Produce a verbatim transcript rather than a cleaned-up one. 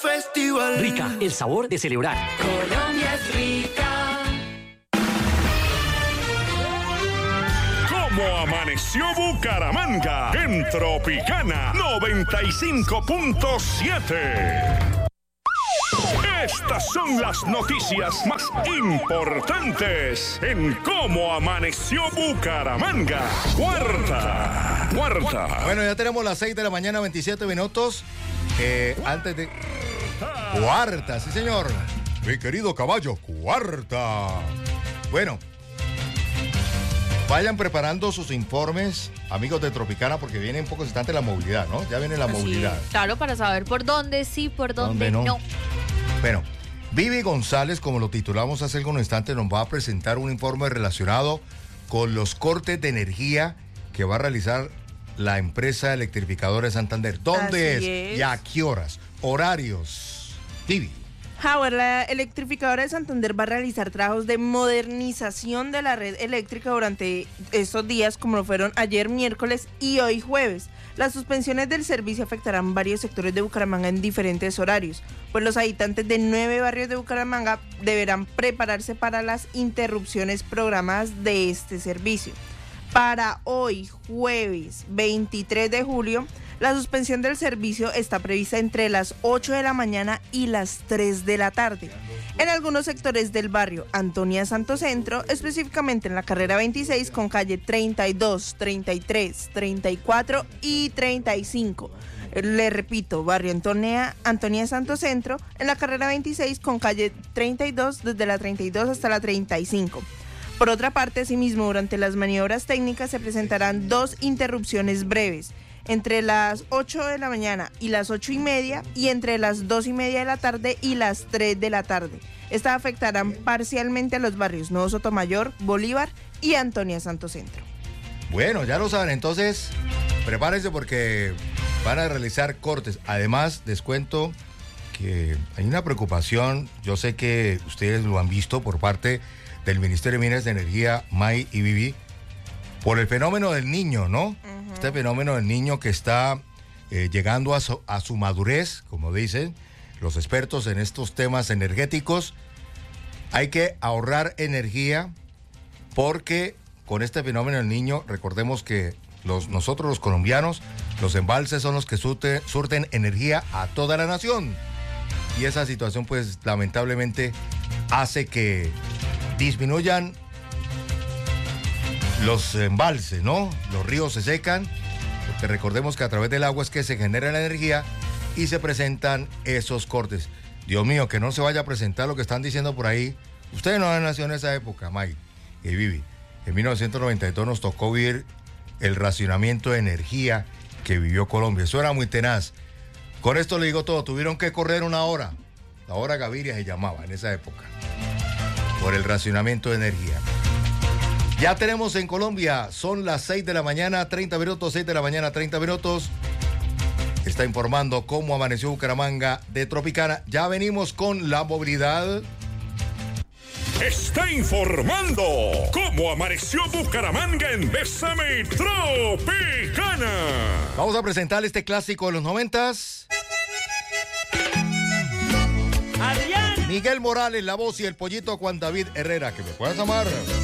festival. Rica, el sabor de celebrar. Colombia es rica. ¿Cómo amaneció Bucaramanga? En Tropicana noventa y cinco punto siete. Estas son las noticias más importantes en Cómo amaneció Bucaramanga. Cuarta, cuarta. Bueno, ya tenemos las seis de la mañana, veintisiete minutos. Eh, antes de... Cuarta, sí señor. Mi querido caballo, cuarta. Bueno, vayan preparando sus informes, amigos de Tropicana, porque viene un poco distante la movilidad, ¿no? Ya viene la Así movilidad. es, claro, para saber por dónde sí, por dónde, ¿Dónde no? no. Bueno, Vivi González, como lo titulamos hace algunos instantes, nos va a presentar un informe relacionado con los cortes de energía que va a realizar la empresa electrificadora de Santander. ¿Dónde es? es? ¿Y a qué horas? Horarios. Vivi. Howard, la electrificadora de Santander va a realizar trabajos de modernización de la red eléctrica durante estos días, como lo fueron ayer miércoles y hoy jueves. Las suspensiones del servicio afectarán varios sectores de Bucaramanga en diferentes horarios, pues los habitantes de nueve barrios de Bucaramanga deberán prepararse para las interrupciones programadas de este servicio. Para hoy, jueves veintitrés de julio, la suspensión del servicio está prevista entre las ocho de la mañana y las tres de la tarde. En algunos sectores del barrio Antonia Santo Centro, específicamente en la carrera veintiséis con calle treinta y dos, treinta y tres, treinta y cuatro y treinta y cinco. Le repito, barrio Antonia, Antonia Santo Centro, en la carrera veintiséis con calle treinta y dos, desde la treinta y dos hasta la treinta y cinco. Por otra parte, asimismo, durante las maniobras técnicas se presentarán dos interrupciones breves, entre las ocho de la mañana y las ocho y media, y entre las dos y media de la tarde y las tres de la tarde. Estas afectarán parcialmente a los barrios Nuevo Sotomayor, Bolívar y Antonia Santo Centro. Bueno, ya lo saben, entonces prepárense porque van a realizar cortes. Además, les cuento que hay una preocupación, yo sé que ustedes lo han visto por parte del Ministerio de Minas de Energía, May y Vivi, por el fenómeno del niño, ¿no? Uh-huh. Este fenómeno del niño que está eh, llegando a su, a su madurez, como dicen los expertos en estos temas energéticos. Hay que ahorrar energía porque con este fenómeno del niño, recordemos que los, nosotros los colombianos, los embalses son los que surte, surten energía a toda la nación. Y esa situación, pues, lamentablemente hace que disminuyan los embalses, ¿no? Los ríos se secan, porque recordemos que a través del agua es que se genera la energía y se presentan esos cortes. Dios mío, que no se vaya a presentar lo que están diciendo por ahí. Ustedes no han nacido en esa época, Mike y Vivi. En mil novecientos noventa y dos nos tocó vivir el racionamiento de energía que vivió Colombia. Eso era muy tenaz. Con esto le digo todo, tuvieron que correr una hora. La hora Gaviria se llamaba en esa época, por el racionamiento de energía. Ya tenemos en Colombia, son las seis de la mañana, treinta minutos, seis de la mañana, treinta minutos. Está informando cómo amaneció Bucaramanga de Tropicana. Ya venimos con la movilidad. Está informando cómo amaneció Bucaramanga en Bésame Tropicana. Vamos a presentar este clásico de los noventas. Adrián. Miguel Morales, la voz, y el pollito Juan David Herrera. Que me puedas amar.